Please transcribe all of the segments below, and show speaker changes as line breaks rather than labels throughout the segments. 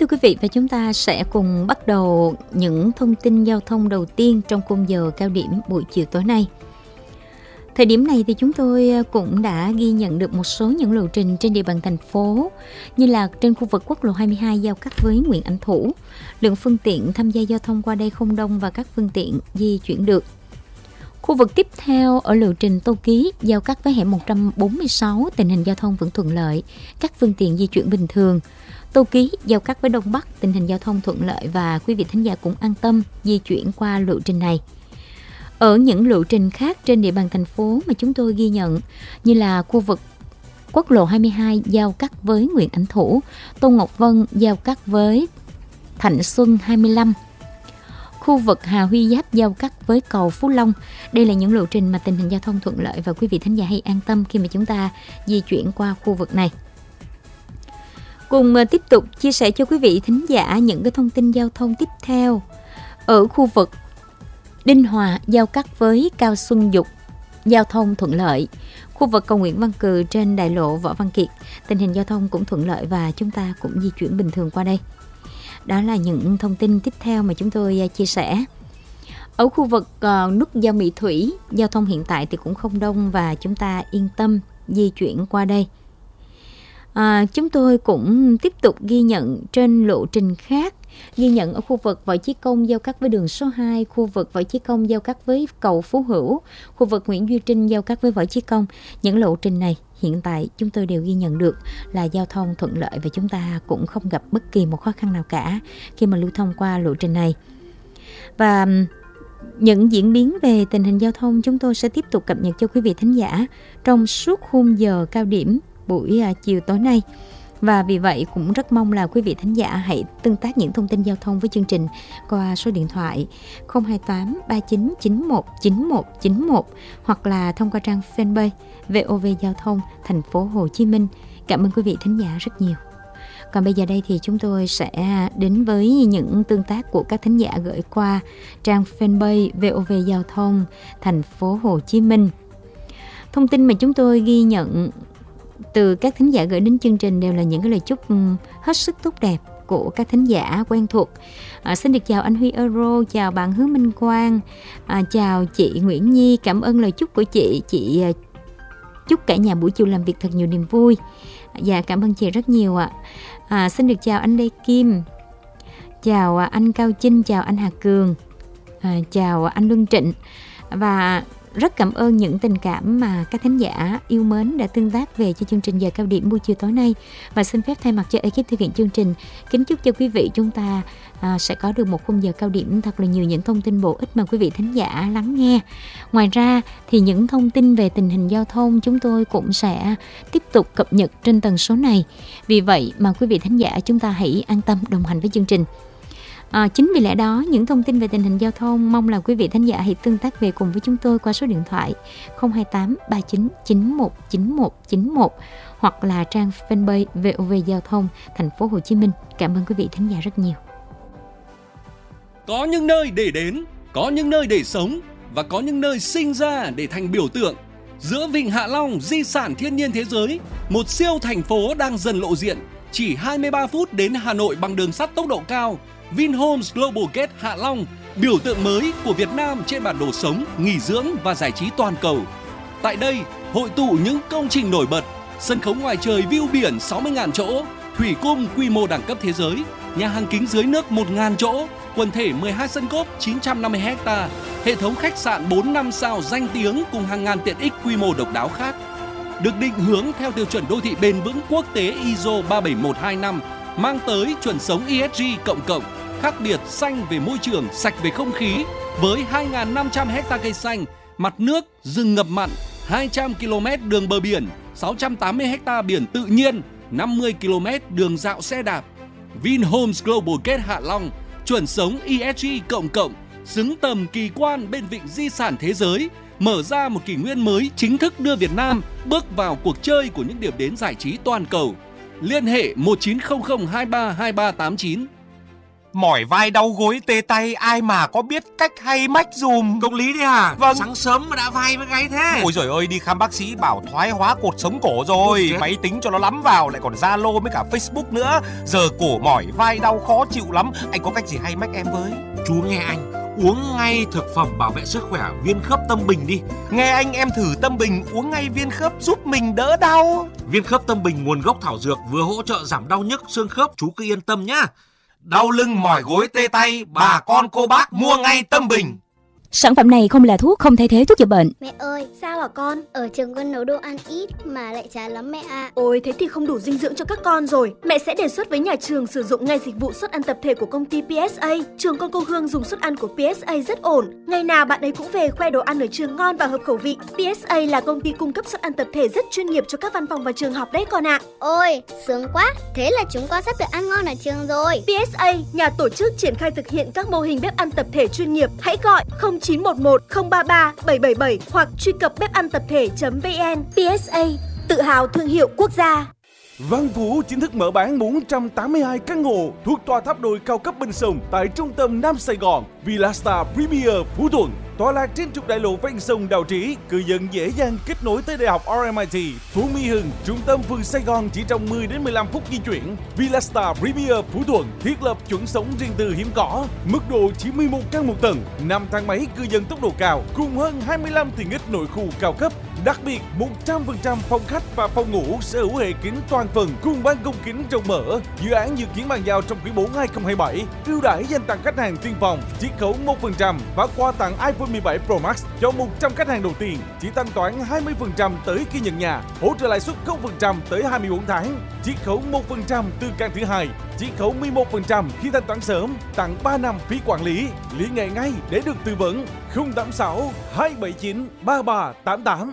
thưa quý vị, và chúng ta sẽ cùng bắt đầu những thông tin giao thông đầu tiên trong khung giờ cao điểm buổi chiều tối nay. Thời điểm này thì chúng tôi cũng đã ghi nhận được một số những lộ trình trên địa bàn thành phố, như là trên khu vực quốc lộ 22 giao cắt với Nguyễn Ánh Thủ. Lượng phương tiện tham gia giao thông qua đây không đông và các phương tiện di chuyển được. Khu vực tiếp theo ở lộ trình Tô Ký giao cắt với hẻm 146, tình hình giao thông vẫn thuận lợi, các phương tiện di chuyển bình thường. Tô Ký giao cắt với Đông Bắc, tình hình giao thông thuận lợi và quý vị thính giả cũng an tâm di chuyển qua lộ trình này. Ở những lộ trình khác trên địa bàn thành phố mà chúng tôi ghi nhận, như là khu vực quốc lộ 22 giao cắt với Nguyễn Ánh Thủ, Tô Ngọc Vân giao cắt với Thạnh Xuân 25, khu vực Hà Huy Giáp giao cắt với cầu Phú Long. Đây là những lộ trình mà tình hình giao thông thuận lợi và quý vị thính giả hãy an tâm khi mà chúng ta di chuyển qua khu vực này. Cùng tiếp tục chia sẻ cho quý vị thính giả những cái thông tin giao thông tiếp theo. Ở khu vực Đinh Hòa giao cắt với Cao Xuân Dục, giao thông thuận lợi. Khu vực cầu Nguyễn Văn Cừ trên đại lộ Võ Văn Kiệt, tình hình giao thông cũng thuận lợi và chúng ta cũng di chuyển bình thường qua đây. Đó là những thông tin tiếp theo mà chúng tôi chia sẻ. Ở khu vực nút giao Mỹ Thủy, giao thông hiện tại thì cũng không đông và chúng ta yên tâm di chuyển qua đây. Chúng tôi cũng tiếp tục ghi nhận trên lộ trình khác, ghi nhận ở khu vực Võ Chí Công giao cắt với đường số 2, khu vực Võ Chí Công giao cắt với cầu Phú Hữu, khu vực Nguyễn Duy Trinh giao cắt với Võ Chí Công. Những lộ trình này hiện tại chúng tôi đều ghi nhận được là giao thông thuận lợi và chúng ta cũng không gặp bất kỳ một khó khăn nào cả khi mà lưu thông qua lộ trình này. Và những diễn biến về tình hình giao thông chúng tôi sẽ tiếp tục cập nhật cho quý vị thính giả trong suốt khung giờ cao điểm buổi chiều tối nay. Và vì vậy cũng rất mong là quý vị thính giả hãy tương tác những thông tin giao thông với chương trình qua số điện thoại 028 39 91 91 91 hoặc là thông qua trang fanpage VOV Giao thông Thành phố Hồ Chí Minh. Cảm ơn quý vị thính giả rất nhiều. Còn bây giờ đây thì chúng tôi sẽ đến với những tương tác của các thính giả gửi qua trang fanpage VOV Giao thông Thành phố Hồ Chí Minh. Thông tin mà chúng tôi ghi nhận từ các thính giả gửi đến chương trình đều là những cái lời chúc hết sức tốt đẹp của các thính giả quen thuộc. Xin được chào anh Huy Euro, chào bạn Hứa Minh Quang, chào chị Nguyễn Nhi, cảm ơn lời chúc của chị chúc cả nhà buổi chiều làm việc thật nhiều niềm vui. Dạ, cảm ơn chị rất nhiều ạ. Xin được chào anh Lê Kim, chào anh Cao Chinh, chào anh Hà Cường, chào anh Luân Trịnh. Và rất cảm ơn những tình cảm mà các thính giả yêu mến đã tương tác về cho chương trình giờ cao điểm buổi chiều tối nay. Và xin phép thay mặt cho ekip thực hiện chương trình, kính chúc cho quý vị chúng ta sẽ có được một khung giờ cao điểm thật là nhiều những thông tin bổ ích mà quý vị thính giả lắng nghe. Ngoài ra thì những thông tin về tình hình giao thông chúng tôi cũng sẽ tiếp tục cập nhật trên tần số này. Vì vậy mà quý vị thính giả chúng ta hãy an tâm đồng hành với chương trình. Chính vì lẽ đó, những thông tin về tình hình giao thông mong là quý vị thính giả hãy tương tác về cùng với chúng tôi qua số điện thoại 028 39 91 91 91 hoặc là trang fanpage VOV Giao thông Thành phố Hồ Chí Minh. Cảm ơn quý vị thính giả rất nhiều.
Có những nơi để đến, có những nơi để sống và có những nơi sinh ra để thành biểu tượng. Giữa Vịnh Hạ Long, di sản thiên nhiên thế giới, một siêu thành phố đang dần lộ diện. Chỉ 23 phút đến Hà Nội bằng đường sắt tốc độ cao. Vinhomes Global Gate Hạ Long, biểu tượng mới của Việt Nam trên bản đồ sống, nghỉ dưỡng và giải trí toàn cầu. Tại đây, hội tụ những công trình nổi bật, sân khấu ngoài trời view biển 60.000 chỗ, thủy cung quy mô đẳng cấp thế giới, nhà hàng kính dưới nước 1.000 chỗ, quần thể 12 sân golf 950 ha, hệ thống khách sạn 4-5 sao danh tiếng cùng hàng ngàn tiện ích quy mô độc đáo khác. Được định hướng theo tiêu chuẩn đô thị bền vững quốc tế ISO 37125, mang tới chuẩn sống ESG cộng, khác biệt xanh về môi trường, sạch về không khí, với 2.500 hecta cây xanh, mặt nước, rừng ngập mặn, 200 km đường bờ biển, 680 hecta biển tự nhiên, 50 km đường dạo xe đạp. Vinhomes Global Gate Hạ Long, chuẩn sống ESG cộng, xứng tầm kỳ quan bên vịnh di sản thế giới, mở ra một kỷ nguyên mới chính thức đưa Việt Nam bước vào cuộc chơi của những điểm đến giải trí toàn cầu. Liên hệ 1900 23 2389.
Mỏi vai đau gối tê tay, ai mà có biết cách hay mách dùm.
Công lý đấy à?
Vâng.
Sáng sớm mà đã vai với gáy thế.
Ôi giời ơi, đi khám bác sĩ bảo thoái hóa cột sống cổ rồi. Máy tính cho nó lắm vào, lại còn Zalo với cả Facebook nữa. Giờ cổ mỏi vai đau khó chịu lắm. Anh có cách gì hay mách em với?
Chú nghe anh, uống ngay thực phẩm bảo vệ sức khỏe Viên Khớp Tâm Bình đi.
Nghe anh, em thử Tâm Bình uống ngay viên khớp giúp mình đỡ đau.
Viên Khớp Tâm Bình nguồn gốc thảo dược, vừa hỗ trợ giảm đau nhức xương khớp, chú cứ yên tâm nhá.
Đau lưng mỏi gối tê tay, bà con cô bác mua ngay Tâm Bình.
Sản phẩm này không là thuốc, không thay thế thuốc chữa bệnh.
Mẹ ơi, sao hả con? Ở trường con nấu đồ ăn ít mà lại chán lắm mẹ ạ.
Ôi, thế thì không đủ dinh dưỡng cho các con rồi. Mẹ sẽ đề xuất với nhà trường sử dụng ngay dịch vụ suất ăn tập thể của công ty PSA. Trường con cô Hương dùng suất ăn của PSA rất ổn. Ngày nào bạn ấy cũng về khoe đồ ăn ở trường ngon và hợp khẩu vị. PSA là công ty cung cấp suất ăn tập thể rất chuyên nghiệp cho các văn phòng và trường học đấy con ạ.
Ôi, sướng quá. Thế là chúng con sắp được ăn ngon ở trường rồi.
PSA, nhà tổ chức triển khai thực hiện các mô hình bếp ăn tập thể chuyên nghiệp. Hãy gọi 0911 033 777 hoặc truy cập bếp-ăn-tập-thể.vn. PSA, tự hào thương hiệu quốc gia.
Văn Phú chính thức mở bán 482 căn hộ thuộc tòa tháp đồi cao cấp Bình Sùng tại trung tâm Nam Sài Gòn, Villastar Premier Phú Thuận. Tọa lạc trên trục đại lộ ven sông Đào Trĩ, cư dân dễ dàng kết nối tới đại học RMIT, Phú Mỹ Hưng, trung tâm phường Sài Gòn chỉ trong 10 đến 15 phút di chuyển. Villastar Premier Phú Thuận thiết lập chuẩn sống riêng tư hiếm có, mức độ chỉ 11 căn một tầng, 5 thang máy cư dân tốc độ cao, cùng hơn 25 tiện ích nội khu cao cấp. Đặc biệt, 100% phòng khách và phòng ngủ sở hữu hệ kính toàn phần cùng ban công kính rộng mở. Dự án dự kiến bàn giao trong quý 4 2027. Ưu đãi dành tặng khách hàng tiên phong, chiết khấu 1% và quà tặng iPhone 17 Pro Max cho 100 khách hàng đầu tiên. Chỉ thanh toán 20% tới khi nhận nhà, hỗ trợ lãi suất 0% tới 24 tháng, chiết khấu 1% từ căn thứ hai, chiết khấu 11% khi thanh toán sớm, tặng 3 năm phí quản lý. Liên hệ ngay để được tư vấn. 086 279 3388.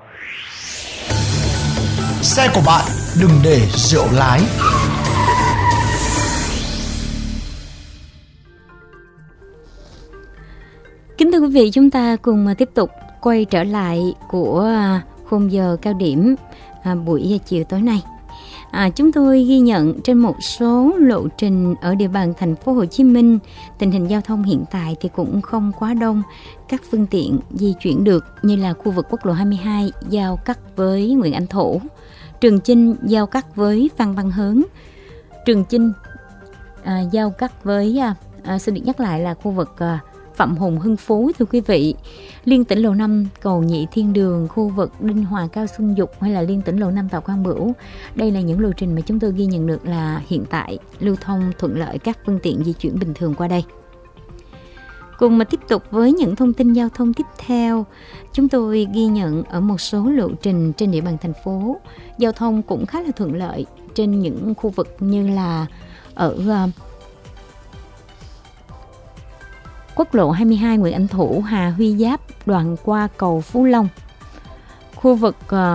Xe của bạn đừng để rượu lái.
Kính thưa quý vị, chúng ta cùng tiếp tục quay trở lại của khung giờ cao điểm buổi chiều tối nay. Chúng tôi ghi nhận trên một số lộ trình ở địa bàn thành phố Hồ Chí Minh, tình hình giao thông hiện tại thì cũng không quá đông các phương tiện di chuyển được, như là khu vực quốc lộ 22 giao cắt với Nguyễn Anh Thổ, Trường Chinh giao cắt với Phan Văn Hớn, Trường Chinh giao cắt với xin được nhắc lại là khu vực Phạm Hùng Hưng Phú, thưa quý vị. Liên tỉnh lộ 5 cầu Nhị Thiên Đường, khu vực Ninh Hòa Cao Xuân Dục, hay là liên tỉnh lộ 5 Tàu Quang Bửu. Đây là những lộ trình mà chúng tôi ghi nhận được là hiện tại lưu thông thuận lợi, các phương tiện di chuyển bình thường qua đây. Cùng mà tiếp tục với những thông tin giao thông tiếp theo, chúng tôi ghi nhận ở một số lộ trình trên địa bàn thành phố, giao thông cũng khá là thuận lợi trên những khu vực như là ở quốc lộ 22 Nguyễn Anh Thủ, Hà Huy Giáp, đoạn qua cầu Phú Long, khu vực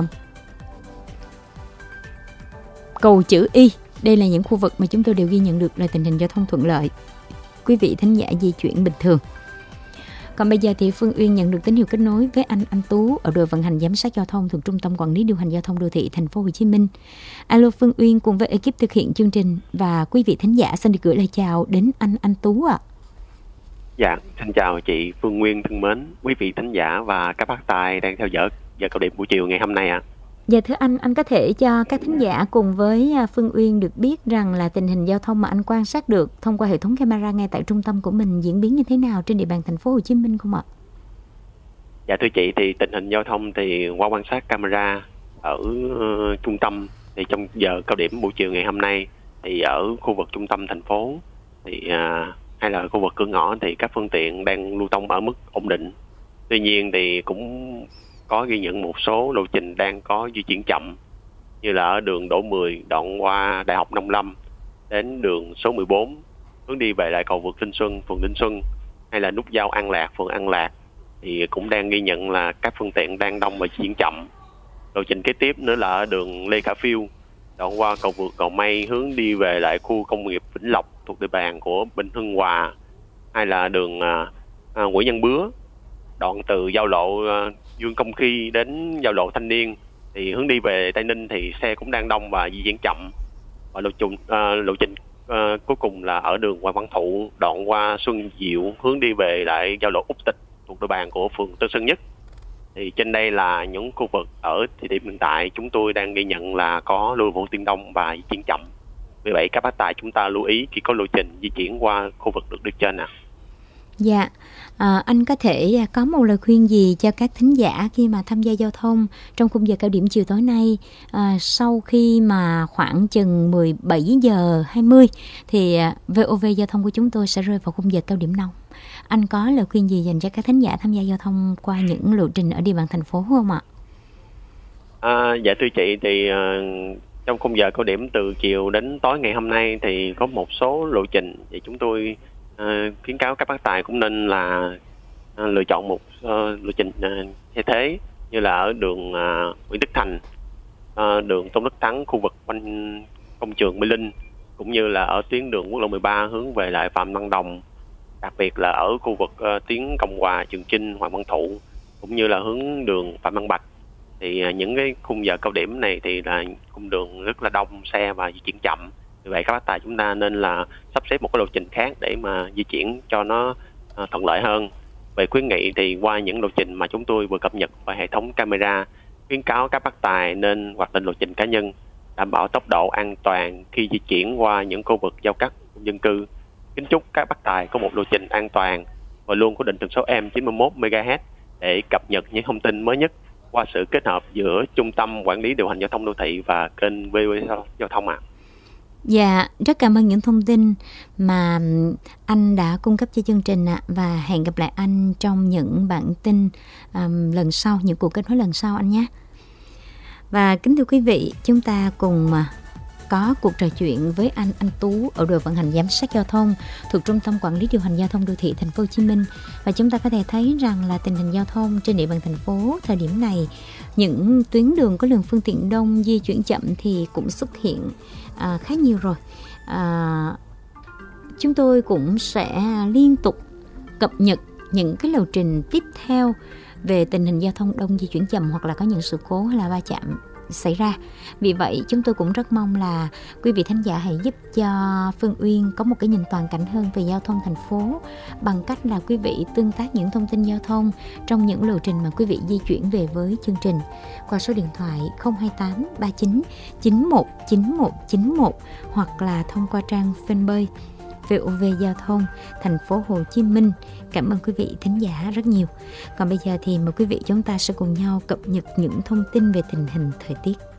cầu Chữ Y. Đây là những khu vực mà chúng tôi đều ghi nhận được là tình hình giao thông thuận lợi, quý vị thính giả di chuyển bình thường. Còn bây giờ thì Phương Uyên nhận được tín hiệu kết nối với anh Tú ở đội vận hành giám sát giao thông thuộc Trung tâm Quản lý điều hành giao thông đô thị thành phố Hồ Chí Minh. Alo Phương Uyên cùng với ekip thực hiện chương trình và quý vị thính giả xin được gửi lời chào đến anh Tú ạ.
Dạ, xin chào chị Phương Nguyên thân mến, quý vị thính giả và các bác tài đang theo dõi giờ cao điểm buổi chiều ngày hôm nay ạ.
Dạ thưa anh có thể cho các thính giả cùng với Phương Uyên được biết rằng là tình hình giao thông mà anh quan sát được thông qua hệ thống camera ngay tại trung tâm của mình diễn biến như thế nào trên địa bàn thành phố Hồ Chí Minh không ạ?
Dạ thưa chị, thì tình hình giao thông thì qua quan sát camera ở trung tâm thì trong giờ cao điểm buổi chiều ngày hôm nay thì ở khu vực trung tâm thành phố thì hay là khu vực cửa ngõ thì các phương tiện đang lưu thông ở mức ổn định. Tuy nhiên thì cũng có ghi nhận một số lộ trình đang có di chuyển chậm, như là ở đường Đỗ 10 đoạn qua Đại học Nông Lâm đến đường số 14 hướng đi về lại cầu vượt Vinh Xuân, phường Vinh Xuân, hay là nút giao An Lạc, phường An Lạc thì cũng đang ghi nhận là các phương tiện đang đông và di chuyển chậm. Lộ trình kế tiếp nữa là ở đường Lê Khả Phiêu đoạn qua cầu vượt Cầu Mây hướng đi về lại khu công nghiệp Vĩnh Lộc thuộc địa bàn của Bình Hưng Hòa, hay là đường Nguyễn Văn Bứa đoạn từ giao lộ Dương Công Khi đến giao lộ Thanh Niên thì hướng đi về Tây Ninh thì xe cũng đang đông và di chuyển chậm. Và lộ trình cuối cùng là ở đường Hoàng Văn Thụ, đoạn qua Xuân Diệu hướng đi về lại giao lộ Úc Tịch thuộc địa bàn của phường Tân Sơn Nhất. Thì trên đây là những khu vực ở thời điểm hiện tại chúng tôi đang ghi nhận là có lưu vụ tiên đông và di chuyển chậm. Vì vậy các bác tài chúng ta lưu ý khi có lộ trình di chuyển qua khu vực được đưa trên ạ.
Dạ, anh có thể có một lời khuyên gì cho các thính giả khi mà tham gia giao thông trong khung giờ cao điểm chiều tối nay, sau khi mà khoảng chừng 17 giờ 20 thì VOV Giao thông của chúng tôi sẽ rơi vào khung giờ cao điểm nóng. Anh có lời khuyên gì dành cho các thính giả tham gia giao thông qua những lộ trình ở địa bàn thành phố không ạ?
Dạ thưa chị, thì trong khung giờ cao điểm từ chiều đến tối ngày hôm nay thì có một số lộ trình thì chúng tôi khuyến cáo các bác tài cũng nên là lựa chọn một lộ trình thay thế, như là ở đường Nguyễn Đức Thành, đường Tôn Đức Thắng, khu vực quanh công trường Mê Linh, cũng như là ở tuyến đường quốc lộ 13 hướng về lại Phạm Văn Đồng, đặc biệt là ở khu vực tuyến Cộng Hòa, Trường Chinh, Hoàng Văn Thụ, cũng như là hướng đường Phạm Văn Bạch. Thì những cái khung giờ cao điểm này thì là khung đường rất là đông xe và di chuyển chậm. Vì vậy các bác tài chúng ta nên là sắp xếp một cái lộ trình khác để mà di chuyển cho nó thuận lợi hơn. Về khuyến nghị thì qua những lộ trình mà chúng tôi vừa cập nhật qua hệ thống camera, khuyến cáo các bác tài nên hoạch định lộ trình cá nhân, đảm bảo tốc độ an toàn khi di chuyển qua những khu vực giao cắt dân cư. Kính chúc các bác tài có một lộ trình an toàn và luôn có định tần số AM 91 MHz để cập nhật những thông tin mới nhất qua sự kết hợp giữa Trung tâm Quản lý Điều hành Giao thông Đô thị và kênh VOV Giao thông ạ.
Dạ, rất cảm ơn những thông tin mà anh đã cung cấp cho chương trình ạ. Và hẹn gặp lại anh trong những bản tin lần sau, những cuộc kết nối lần sau anh nhé. Và kính thưa quý vị, chúng ta cùng có cuộc trò chuyện với anh Tú ở đội vận hành giám sát giao thông thuộc Trung tâm Quản lý Điều hành Giao thông Đô thị Thành phố Hồ Chí Minh. Và chúng ta có thể thấy rằng là tình hình giao thông trên địa bàn thành phố thời điểm này, những tuyến đường có lượng phương tiện đông di chuyển chậm thì cũng xuất hiện khá nhiều rồi. Chúng tôi cũng sẽ liên tục cập nhật những cái lộ trình tiếp theo về tình hình giao thông đông di chuyển chậm hoặc là có những sự cố hay là va chạm xảy ra. Vì vậy chúng tôi cũng rất mong là quý vị thính giả hãy giúp cho Phương Uyên có một cái nhìn toàn cảnh hơn về giao thông thành phố bằng cách là quý vị tương tác những thông tin giao thông trong những lộ trình mà quý vị di chuyển về với chương trình qua số điện thoại 028 39 91 91 91 hoặc là thông qua trang fanpage VOV Giao thông Thành phố Hồ Chí Minh. Cảm ơn quý vị thính giả rất nhiều. Còn bây giờ thì mời quý vị chúng ta sẽ cùng nhau cập nhật những thông tin về tình hình thời tiết.